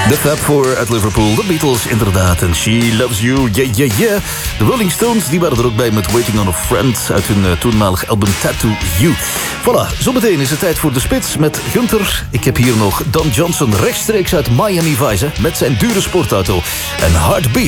De Fab Four uit Liverpool, de Beatles inderdaad. En She Loves You, yeah, yeah, yeah. De Rolling Stones, die waren er ook bij met Waiting on a Friend uit hun toenmalig album Tattoo You. Voilà, zometeen is het tijd voor de spits met Gunther. Ik heb hier nog Don Johnson rechtstreeks uit Miami Vice met zijn dure sportauto. En Heartbeat.